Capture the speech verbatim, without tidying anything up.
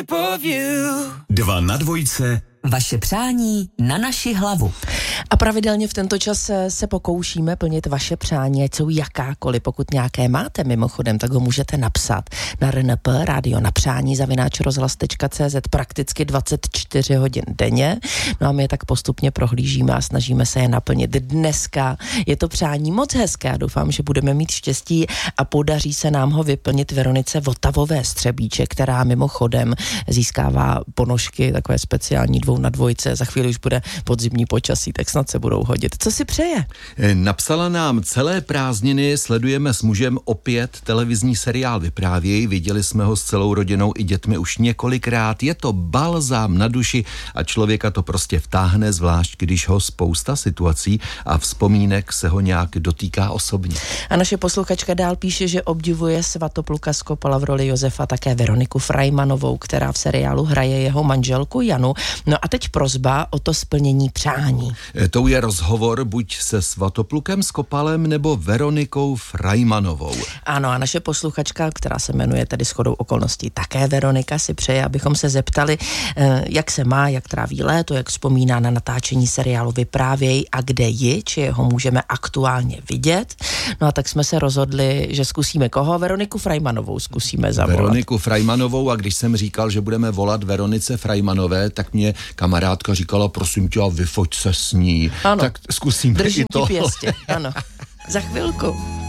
Dva na dvojce. Vaše přání na naši hlavu. A pravidelně v tento čas se pokoušíme plnit vaše přání, ať jsou jakákoliv. Pokud nějaké máte mimochodem, tak ho můžete napsat na r n p rádio na přání zavináč rozhlas tečka c z prakticky dvacet čtyři hodin denně. No a my je tak postupně prohlížíme a snažíme se je naplnit. Dneska je to přání moc hezké a doufám, že budeme mít štěstí a podaří se nám ho vyplnit Veronice Votavové Střebíček, která mimochodem získává ponožky, takové speciální dvou na dvojce. Za chvíli už bude podzimní počasí, tak snad se budou hodit. Co si přeje? Napsala nám: celé prázdniny sledujeme s mužem opět televizní seriál Vyprávěj. Viděli jsme ho s celou rodinou i dětmi už několikrát. Je to balzám na duši a člověka to prostě vtáhne, zvlášť když ho spousta situací a vzpomínek se ho nějak dotýká osobně. A naše posluchačka dál píše, že obdivuje Svatopluka Skopala v roli Josefa, také Veroniku Frajmanovou, která v seriálu hraje jeho manželku Janu. No a teď prosba o to splnění přání. To je rozhovor buď se Svatoplukem Skopalem nebo Veronikou Frajmanovou. Ano, a naše posluchačka, která se jmenuje tedy shodou okolností také Veronika, si přeje, abychom se zeptali, jak se má, jak tráví léto, jak vzpomíná na natáčení seriálu Vyprávěj a kde ji, či ho můžeme aktuálně vidět. No a tak jsme se rozhodli, že zkusíme koho? Veroniku Frajmanovou zkusíme zavolat. Veroniku Frajmanovou, a když jsem říkal, že budeme volat Veronice Frajmanové, tak mě kamarádka říkala: prosím tě, a vyfoť se s ní. Ano. Tak zkusíme Držím i to. Držím ti pěstě, ano. Za chvilku.